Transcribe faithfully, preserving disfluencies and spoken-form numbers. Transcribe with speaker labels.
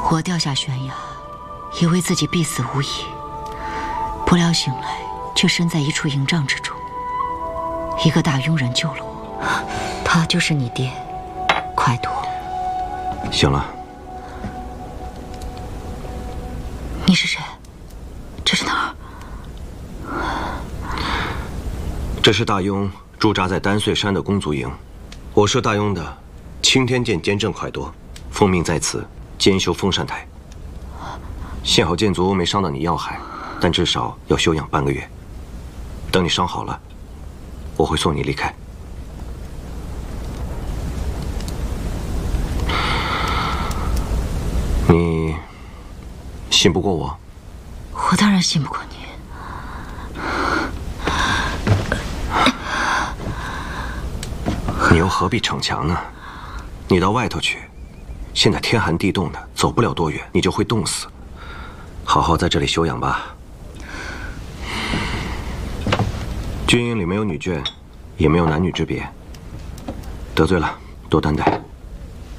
Speaker 1: 我掉下悬崖，以为自己必死无疑，不料醒来却身在一处营帐之中。一个大庸人救了我，他就是你爹，快多。
Speaker 2: 行了。
Speaker 1: 你是谁？这是哪儿？
Speaker 2: 这是大庸驻扎在丹穗山的公族营，我是大庸的青天剑监正快多，奉命在此监修风扇台。幸好剑族没伤到你要害，但至少要休养半个月。等你伤好了，我会送你离开。你信不过我？
Speaker 1: 我当然信不过你。
Speaker 2: 你又何必逞强呢？你到外头去，现在天寒地冻的，走不了多远，你就会冻死。好好在这里休养吧。军营里没有女眷，也没有男女之别。得罪了，多担待。